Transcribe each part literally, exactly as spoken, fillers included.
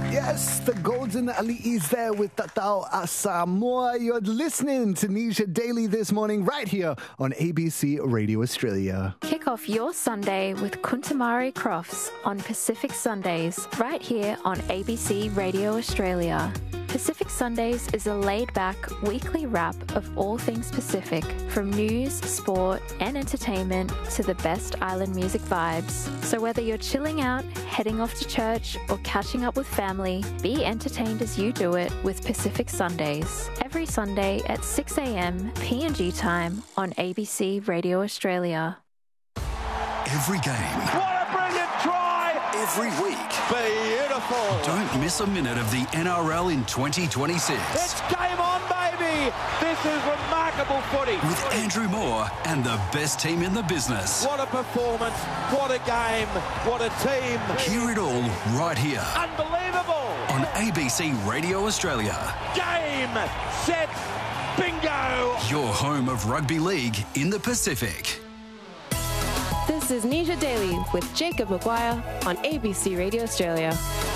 Yes, the Golden Ali is there with Tatao Asamoah. You're listening to Nisha Daily this morning right here on A B C Radio Australia. Kick off your Sunday with Kuntamari Crofts on Pacific Sundays right here on A B C Radio Australia. Pacific Sundays is a laid-back weekly wrap of all things Pacific, from news, sport and entertainment to the best island music vibes. So whether you're chilling out, heading off to church or catching up with family, be entertained as you do it with Pacific Sundays. Every Sunday at six a.m. P N G time on A B C Radio Australia. Every game. What a brilliant try! Every week. Beautiful. Don't miss a minute of the N R L in twenty twenty-six. It's game on, baby! This is remarkable footy. With Andrew Moore and the best team in the business. What a performance. What a game. What a team. Hear it all right here. Unbelievable. On A B C Radio Australia. Game, set, bingo. Your home of rugby league in the Pacific. This is Nisha Daily with Jacob Maguire on A B C Radio Australia.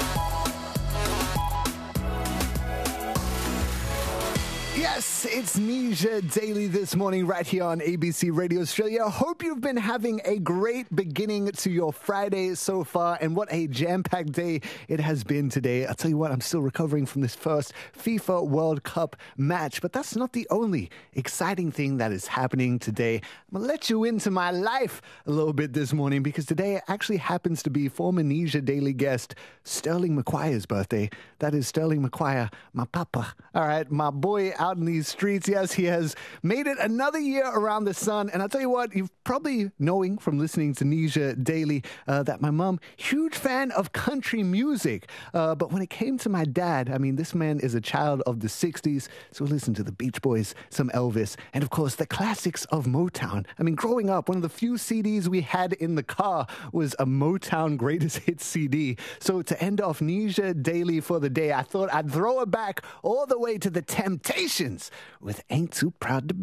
Yes, it's Nisha Daily this morning right here on A B C Radio Australia. Hope you've been having a great beginning to your Friday so far, and what a jam-packed day it has been today. I'll tell you what, I'm still recovering from this first FIFA World Cup match, but that's not the only exciting thing that is happening today. I'm going to let you into my life a little bit this morning, because today actually happens to be former Nisha Daily guest Sterling McGuire's birthday. That is Sterling McGuire, my papa. All right, my boy out in these streets. Yes, he has made it another year around the sun. And I'll tell you what, you've probably knowing from listening to Nisha Daily uh, that my mom, huge fan of country music. Uh, but when it came to my dad, I mean, this man is a child of the sixties. So listen to the Beach Boys, some Elvis, and of course, the classics of Motown. I mean, growing up, one of the few C Ds we had in the car was a Motown Greatest Hits C D. So to end off Nisha Daily for the day, I thought I'd throw it back all the way to the Temptations with Ain't Too Proud to